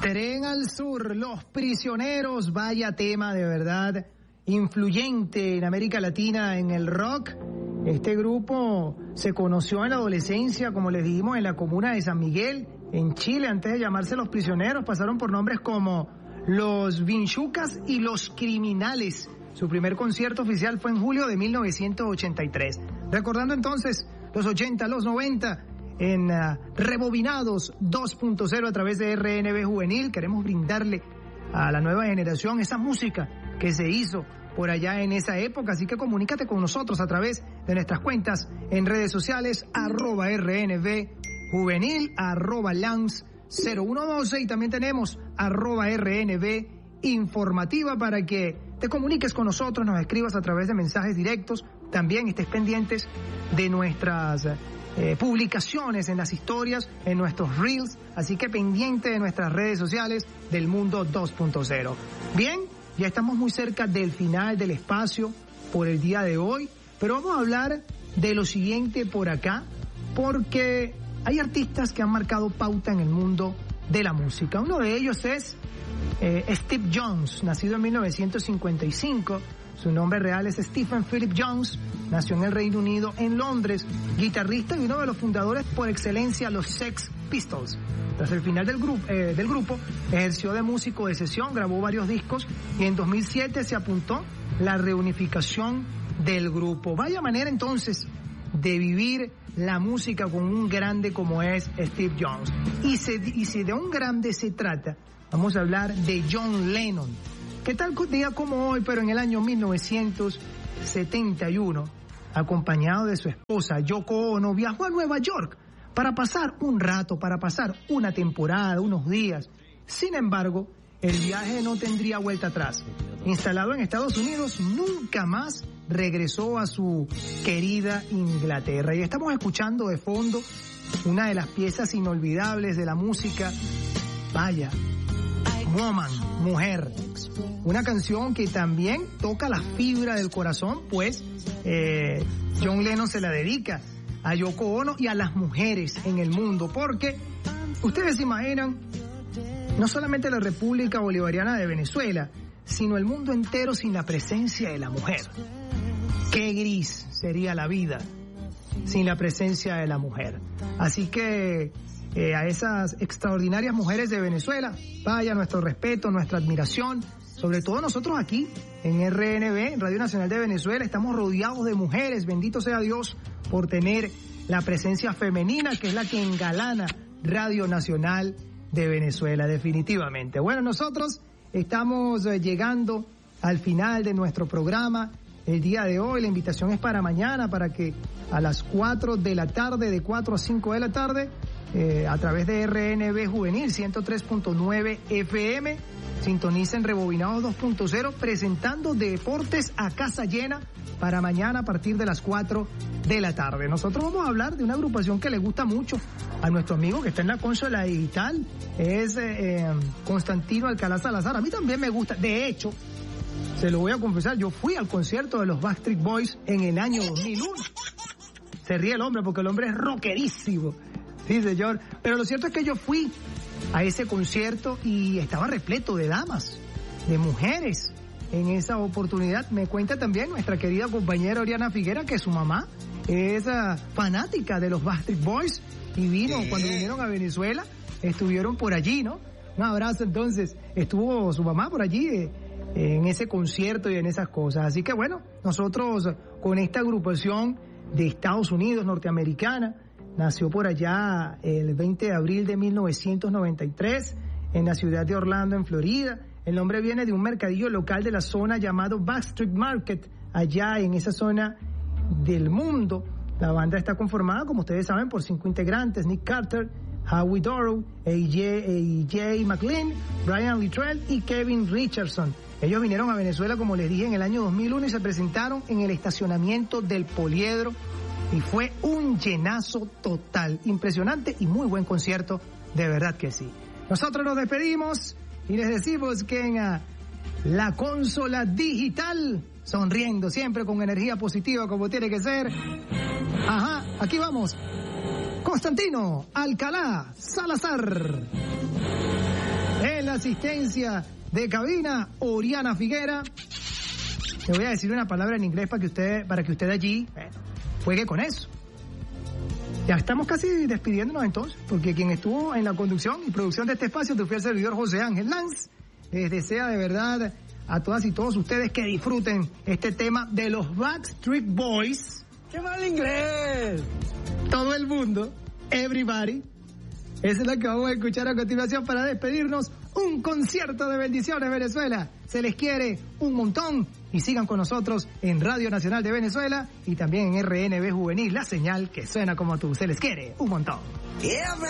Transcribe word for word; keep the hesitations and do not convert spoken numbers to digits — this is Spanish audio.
Tren al Sur, Los Prisioneros, vaya tema de verdad influyente en América Latina en el rock. Este grupo se conoció en la adolescencia, como les dijimos, en la comuna de San Miguel, en Chile. Antes de llamarse Los Prisioneros, pasaron por nombres como Los Vinchucas y Los Criminales. Su primer concierto oficial fue en julio de mil novecientos ochenta y tres. Recordando entonces los ochenta, los noventa, en uh, Rebobinados dos punto cero a través de R N B Juvenil, queremos brindarle a la nueva generación esa música que se hizo por allá en esa época. Así que comunícate con nosotros a través de nuestras cuentas en redes sociales, arroba R N B Juvenil, arroba Lance cero uno doce, y también tenemos arroba R N B Informativa para que te comuniques con nosotros, nos escribas a través de mensajes directos, también estés pendientes de nuestras eh, publicaciones en las historias, en nuestros reels, así que pendiente de nuestras redes sociales del Mundo dos punto cero. Bien, ya estamos muy cerca del final del espacio por el día de hoy, pero vamos a hablar de lo siguiente por acá, porque hay artistas que han marcado pauta en el mundo de la música. Uno de ellos es eh, Steve Jones, nacido en mil novecientos cincuenta y cinco. Su nombre real es Stephen Philip Jones, nació en el Reino Unido, en Londres, guitarrista y uno de los fundadores por excelencia, los Sex Pistols. Tras el final del grupo, eh, del grupo, ejerció de músico de sesión, grabó varios discos y en dos mil siete se apuntó la reunificación del grupo. Vaya manera entonces de vivir la música con un grande como es Steve Jones. Y, se, y si de un grande se trata, vamos a hablar de John Lennon. ¿Qué tal día como hoy, pero en el año mil novecientos setenta y uno, acompañado de su esposa Yoko Ono, viajó a Nueva York para pasar un rato, para pasar una temporada, unos días. Sin embargo, el viaje no tendría vuelta atrás. Instalado en Estados Unidos, nunca más regresó a su querida Inglaterra. Y estamos escuchando de fondo una de las piezas inolvidables de la música, vaya, Woman, Mujer. Una canción que también toca la fibra del corazón, pues eh, John Lennon se la dedica a Yoko Ono y a las mujeres en el mundo, porque ustedes se imaginan, no solamente la República Bolivariana de Venezuela, sino el mundo entero sin la presencia de la mujer. Qué gris sería la vida sin la presencia de la mujer. Así que eh, a esas extraordinarias mujeres de Venezuela, vaya nuestro respeto, nuestra admiración. Sobre todo nosotros aquí en R N B, en Radio Nacional de Venezuela, estamos rodeados de mujeres. Bendito sea Dios por tener la presencia femenina, que es la que engalana Radio Nacional de Venezuela, definitivamente. Bueno, nosotros estamos llegando al final de nuestro programa el día de hoy. La invitación es para mañana, para que a las cuatro de la tarde, de cuatro a cinco de la tarde, eh, a través de R N B Juvenil ciento tres punto nueve F M, sintonicen Rebobinados dos punto cero, presentando Deportes a casa llena para mañana a partir de las cuatro de la tarde. Nosotros vamos a hablar de una agrupación que le gusta mucho a nuestro amigo que está en la consola digital, es eh, Constantino Alcalá Salazar. A mí también me gusta, de hecho, se lo voy a confesar, yo fui al concierto de los Backstreet Boys en el año dos mil uno. Se ríe el hombre porque el hombre es rockerísimo, sí señor, pero lo cierto es que yo fui a ese concierto y estaba repleto de damas, de mujeres. En esa oportunidad me cuenta también nuestra querida compañera Oriana Figuera que su mamá es uh, fanática de los Backstreet Boys y vino, cuando vinieron a Venezuela, estuvieron por allí, ¿no? Un abrazo entonces, estuvo su mamá por allí eh, en ese concierto y en esas cosas. Así que bueno, nosotros con esta agrupación de Estados Unidos, norteamericana, nació por allá el veinte de abril de mil novecientos noventa y tres en la ciudad de Orlando, en Florida. El nombre viene de un mercadillo local de la zona llamado Backstreet Market, allá en esa zona del mundo. La banda está conformada, como ustedes saben, por cinco integrantes: Nick Carter, Howie Dorough, A J McLean, Brian Littrell y Kevin Richardson. Ellos vinieron a Venezuela, como les dije, en el año dos mil uno y se presentaron en el estacionamiento del Poliedro y fue un llenazo total, impresionante y muy buen concierto, de verdad que sí. Nosotros nos despedimos y les decimos que en uh, la consola digital, sonriendo siempre con energía positiva como tiene que ser. Ajá, aquí vamos. Constantino Alcalá Salazar. El En la asistencia de cabina, Oriana Figuera. Le voy a decir una palabra en inglés para que usted, para que usted allí bueno, juegue con eso. Ya estamos casi despidiéndonos entonces, porque quien estuvo en la conducción y producción de este espacio, te fui el servidor José Ángel Lanz. Les desea de verdad a todas y todos ustedes que disfruten este tema de los Backstreet Boys. ¡Qué mal inglés! Todo el mundo, everybody. Esa es la que vamos a escuchar a continuación para despedirnos. Un concierto de bendiciones, Venezuela. Se les quiere un montón. Y sigan con nosotros en Radio Nacional de Venezuela y también en R N B Juvenil, la señal que suena como tú. Se les quiere un montón. Yeah,